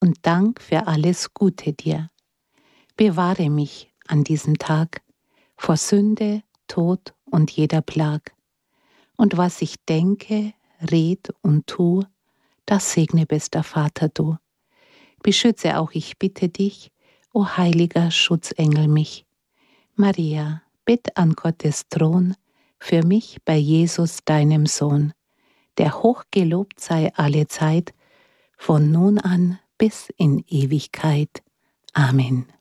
und Dank für alles Gute dir. Bewahre mich an diesem Tag vor Sünde, Tod und jeder Plag. Und was ich denke, red und tu, das segne, bester Vater, du. Beschütze auch, ich bitte dich, o heiliger Schutzengel mich. Maria, bitt an Gottes Thron für mich bei Jesus, deinem Sohn, der hochgelobt sei alle Zeit, von nun an bis in Ewigkeit. Amen.